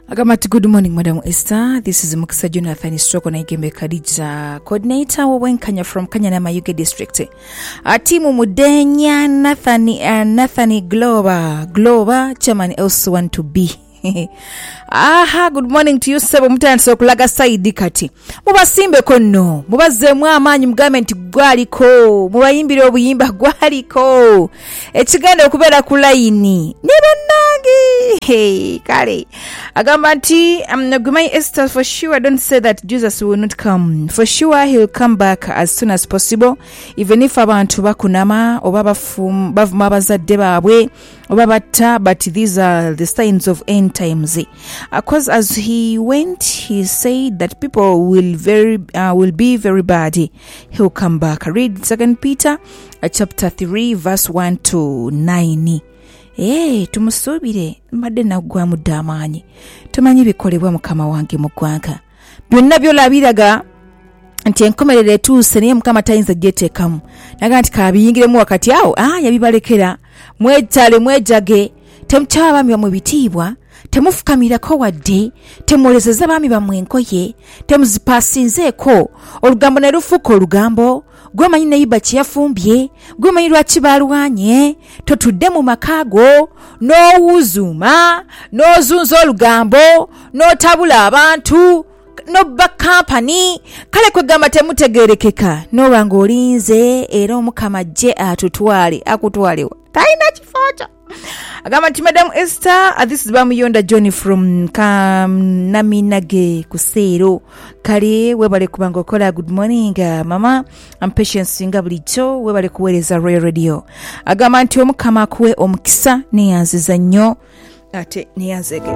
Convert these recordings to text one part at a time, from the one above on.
Agamati, good morning, Madam Esther. This is Mukisa Jonathan Stroko Naigembe Kadija, coordinator wa Wenkanya from Kanyana Mayuge district. Timu Mudenya Nathani Glover chairman also want to be. Aha, good morning to you sebo mutandise okulaga side kati mubasimbe konno mubazzemu amaanyi mugamenti gwaliko mubayimbira obuyimba gwaliko ekigenda okubeera ku layini ne bannange kale agamba nti Gumai Esther, for sure I don't say that Jesus will not come. For sure he'll come back as soon as possible, even if abantu bakunama oba bavuma abazadde baabwe oba batta, but these are the signs of end times. Because as he went, he said that people will be very bad. He'll come back. Read 2 Peter chapter 3 verse 1 to 9. Tumusubire mbadde naggwa mudda amaanyi tumanyi bikolebwa mukama wange mu ggwanga byonna byolabiraga nti enkomerero etuuse naye mukama tayinza gyeteekamu naga nti kabiyingiremu wakati awo yabibalekera mwetale mwejage temukyaba baami bamwe bitiibwa temufukamirako wadde temwolezeza baami bamwe enkoye temuzipasinzeeko olugambo ne lufuuka olugambo gwemanyi neyiba kyeyafumbye gwemanyi lwaki balwanye totudde mu makaago n'owuzuma n'ozunza olugambo n'otabula abantu n'obba kampani kale kwegamba temutegerekeka n'oba ng'olinze era omukama jje akutwalewa talina kifooto. Agamba nti Madam Esther, this is Bamuyonda Johnny from Naminage Kusero. Kale webale kubanga okola good morning mama. I'm Patience Singa bulijjo webale kuweereza Royal Radio. Agamba nti omukama akuwe omukisa neyanziza nnyo ate neyanzege.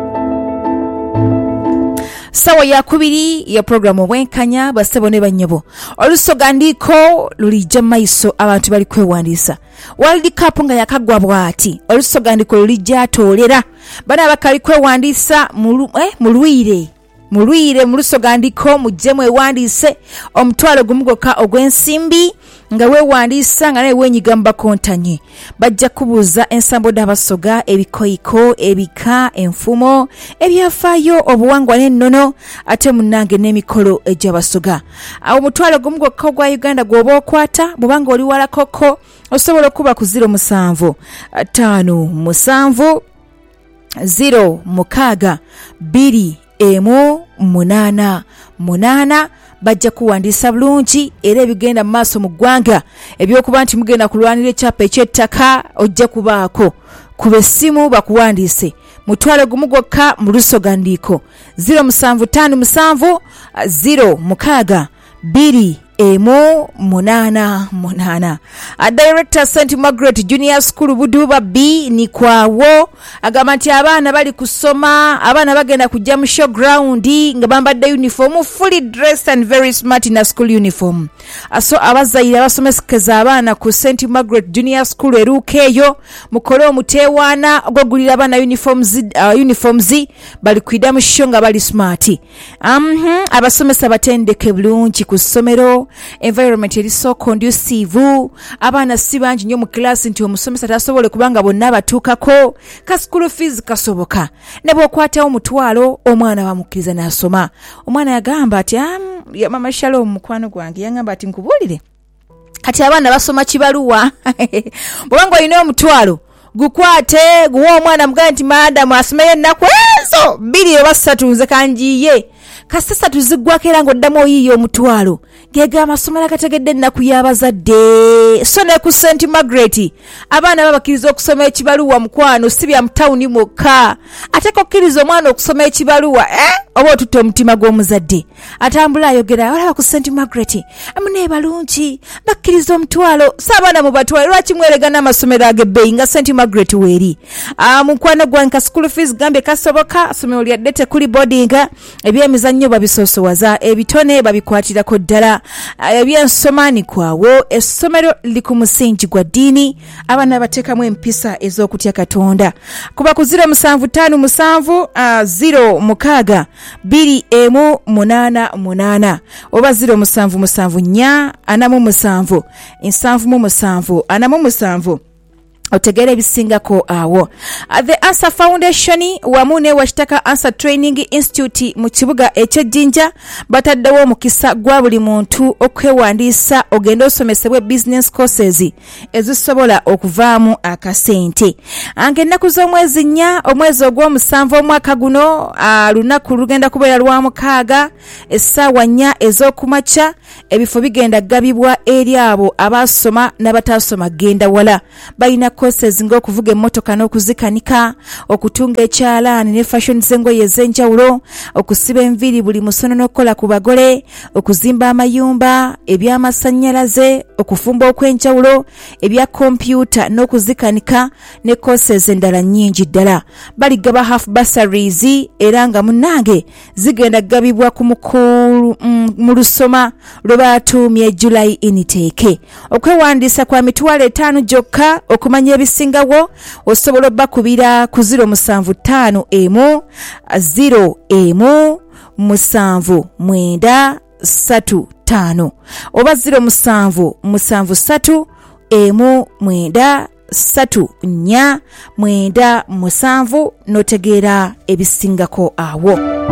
Sawa ya kubiri ya programu Wenkanya basebo ne banyabo. Olusogandiiko lulijja maiso abantu bali kwewandiisa. World Cup nga yakagwa bwati. Olusogandiiko lulijja atolera. Bana abakali kwewandiisa mulwire mu lusogandiiko mujjemu ewandiise omutwalo gumugoka ogw'ensimbi nga weewandiisa nga naye weenyigamba kontanye. Bajja kubuuza ensambo d'abasoga, ebikoyiko, ebika, enfumo, ebyafaayo, obuwangwa n'ennono ate munnange n'emikolo egy'abasoga. Awo omutwalo gumugoka ogwa Uganda gw'oba okwata bw'obanga oli walakoko osobola okuba ku 07 5 7 0 6 2 8 bajja kuwandiisa bulungi era ebigenda mu maaso mu ggwanga ebyokuba nti mugenda kulwanira ekyapa eky'ettaka ojja kubaako kuba essimu bakuwandiise mutwalo gumu gwokka mu lusogandiiko 0757 0 6 2 8. Director St. Margaret Junior School Buduba B ni kwawo agamba nti abaana bali kusoma abaana bagenda kujja mu showground nga bambadde uniform fully dressed and very smart in a school uniform. Aso abazaire abasomesekeza abaana ku St. Margaret Junior School eruka eyo mukole omuteewaana ogwagulira abaana uniforms bali kwida mu show nga bali smart. Abasomesa batendeke bulungi ku ssomero, environment eri so conducive, abaana si bangi nnyo mu class nti omusomesa tasobole kubanga bonna batuukako, ka school fees kasoboka ne bw'okwatawo omutwalo omwana bamukkiriza n'asoma. Omwana yagamba ati ya mama Shalom mukwano gwange yangamba ati nkubuulire kati abaana basoma kibaluwa bw'obanga olina omutwalo gukwate guwa omwana mugaa nti maadamu asomeyo ennaku ezo 2 oba 3 nze kanjiye kasasa tuziggwako era ng'oddamu oyiiya omutwalo gega amasomero agategedde ennaku y'abazadde. So ne ku St. Margaret abaana babakkiriza okusoma ekibaluwa mukwano si bya mutawuni mwokka ate kokkiriza omwana okusoma ekibaluwa oba otutte omutima gw'omuzadde atambula ayogera olaba ku St. Margaret amune balungi bakkiriza omutwalo saabaana mu batwalo lwaki mweregana amasomero ag'ebbeeyi nga St. Margaret weeri. Mukwano gwange school fees gambye kasoboka somero lyadde tekuli boarding ebyemizannyo babisoosowaza ebitone babikwatirako ddala ebyensomani kwawo essomero liri ku musingi gwa ddiini abaana bateekamu empisa ez'okutya Katonda. Kuba ku 0757 0 6 2 8 oba 0774 47 77 47 otegere ebisingako awo. The Answer Foundation wamu ne Washitaka Answer Training Institute mu kibuga eky'Ejjinja bataddewo omukisa gwa buli muntu okwewandiisa ogenda osomesebwe business courses ezisobola okuvaamu akasente. Ange ennaku z'omwezi 4 omwezi ogw'omusanvu omwaka guno lunaku lugenda kubeera lwa 6 essaawa 4 ez'okumakya. Ebifo bigenda gabibwa eri abo abasoma n'abataasoma genda wala. Balina courses ng'okuvuga emmotoka n'okuzikanika, okutunga ekyalaani ne fashion z'engoye ez'enjawulo, okusiba enviiri buli musono n'okukola ku bagole, okuzimba amayumba, eby'amasannyalaze, okufumba okw'enjawulo, ebya kompyuta n'okuzikanika ne courses endala nnyingi ddala. Baligaba half bursaries era nga munnange zigenda gabibwa ku mukulu mu lusoma lwe batuumye July intake. Okwewandiisa kwa mitwalo 5 gyokka. Okumanya ebisingawo osobola bakubira ku 075 oba 0773193 notegeera ebisingako awo.